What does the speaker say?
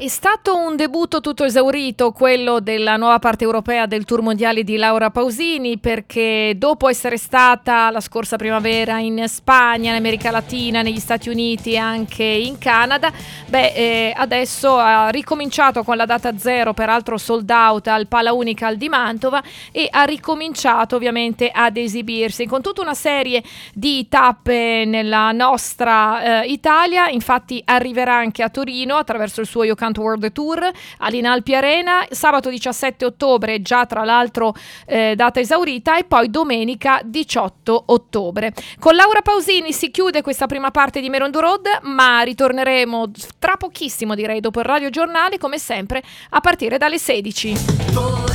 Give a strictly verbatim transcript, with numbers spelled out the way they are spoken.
è stato un debutto tutto esaurito quello della nuova parte europea del Tour Mondiale di Laura Pausini, perché dopo essere stata la scorsa primavera in Spagna, in America Latina, negli Stati Uniti e anche in Canada, beh, eh, adesso ha ricominciato con la data zero, peraltro sold out al Pala Unical di Mantova, e ha ricominciato ovviamente ad esibirsi con tutta una serie di tappe nella nostra eh, Italia. Infatti arriverà anche a Torino attraverso il suo You Can't World Tour all'Inalpi Arena sabato diciassette ottobre, già tra l'altro eh, data esaurita, e poi domenica diciotto ottobre. Con Laura Pausini si chiude questa prima parte di Merondo Road, ma ritorneremo tra pochissimo, direi, dopo il Radio Giornale, come sempre a partire dalle sedici.